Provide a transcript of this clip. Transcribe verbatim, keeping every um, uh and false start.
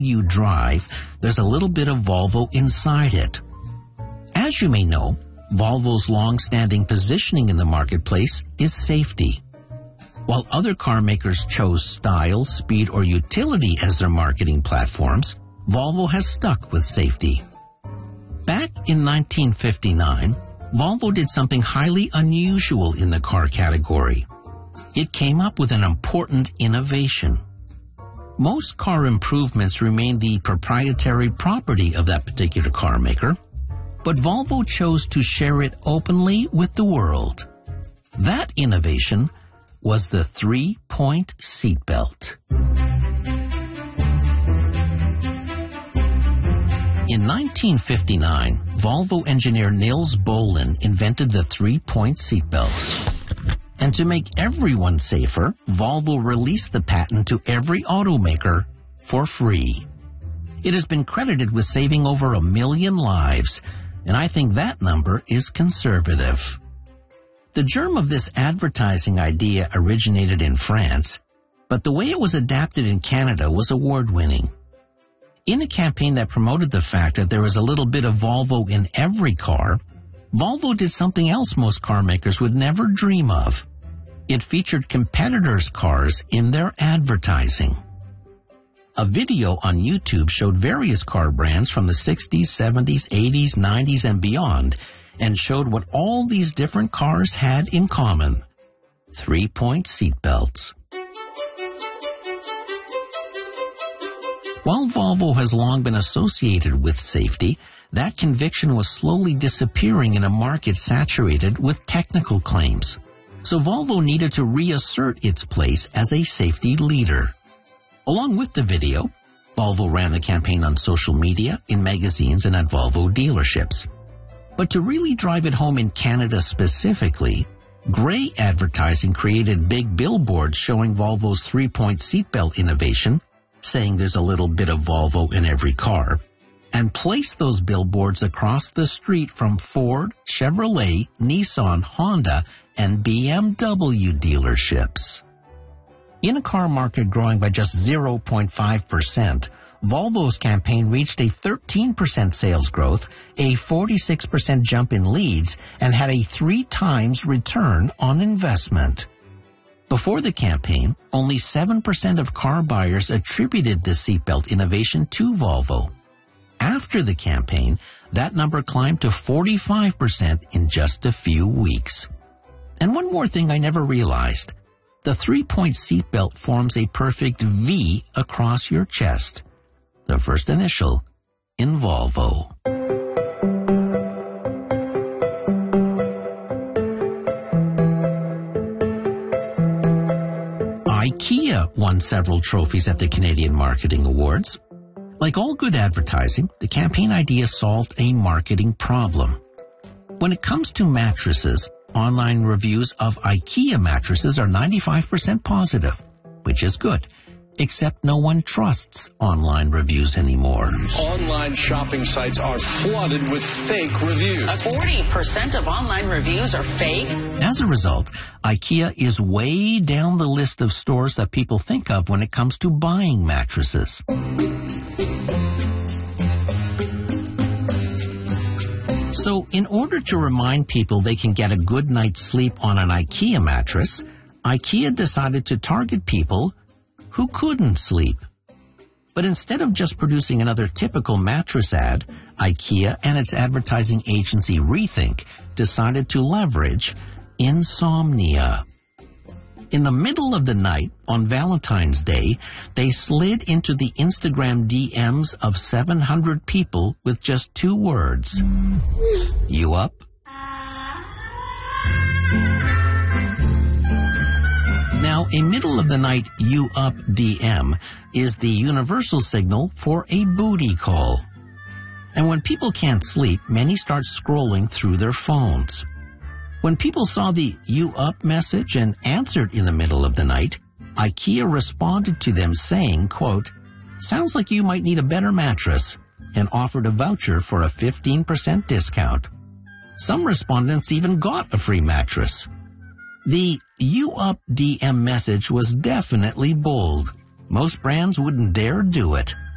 you drive, there's a little bit of Volvo inside it. As you may know, Volvo's long-standing positioning in the marketplace is safety. While other car makers chose style, speed, or utility as their marketing platforms, Volvo has stuck with safety. Back in nineteen fifty-nine, Volvo did something highly unusual in the car category. It came up with an important innovation. Most car improvements remain the proprietary property of that particular car maker, but Volvo chose to share it openly with the world. That innovation was the three-point seatbelt. In nineteen fifty-nine, Volvo engineer Nils Bohlin invented the three-point seatbelt. And to make everyone safer, Volvo released the patent to every automaker for free. It has been credited with saving over a million lives, and I think that number is conservative. The germ of this advertising idea originated in France, but the way it was adapted in Canada was award-winning. In a campaign that promoted the fact that there was a little bit of Volvo in every car, Volvo did something else most car makers would never dream of. It featured competitors' cars in their advertising. A video on YouTube showed various car brands from the sixties, seventies, eighties, nineties, and beyond, and showed what all these different cars had in common: three-point seatbelts. While Volvo has long been associated with safety, that conviction was slowly disappearing in a market saturated with technical claims. So Volvo needed to reassert its place as a safety leader. Along with the video, Volvo ran the campaign on social media, in magazines, and at Volvo dealerships. But to really drive it home in Canada specifically, Gray Advertising created big billboards showing Volvo's three-point seatbelt innovation, saying there's a little bit of Volvo in every car, and placed those billboards across the street from Ford, Chevrolet, Nissan, Honda, and B M W dealerships. In a car market growing by just zero point five percent, Volvo's campaign reached a thirteen percent sales growth, a forty-six percent jump in leads, and had a three times return on investment. Before the campaign, only seven percent of car buyers attributed the seatbelt innovation to Volvo. After the campaign, that number climbed to forty-five percent in just a few weeks. And one more thing I never realized. The three-point seatbelt forms a perfect V across your chest. The first initial in Volvo. IKEA won several trophies at the Canadian Marketing Awards. Like all good advertising, the campaign idea solved a marketing problem. When it comes to mattresses, online reviews of IKEA mattresses are ninety-five percent positive, which is good, except no one trusts online reviews anymore. Online shopping sites are flooded with fake reviews. forty percent of online reviews are fake. As a result, IKEA is way down the list of stores that people think of when it comes to buying mattresses. So, in order to remind people they can get a good night's sleep on an IKEA mattress, IKEA decided to target people who couldn't sleep. But instead of just producing another typical mattress ad, IKEA and its advertising agency Rethink decided to leverage insomnia. In the middle of the night, on Valentine's Day, they slid into the Instagram D Ms of seven hundred people with just two words. You up? Now, a middle-of-the-night you up D M is the universal signal for a booty call. And when people can't sleep, many start scrolling through their phones. When people saw the you up message and answered in the middle of the night, IKEA responded to them saying, quote, "Sounds like you might need a better mattress," and offered a voucher for a fifteen percent discount. Some respondents even got a free mattress. The you up D M message was definitely bold. Most brands wouldn't dare do it.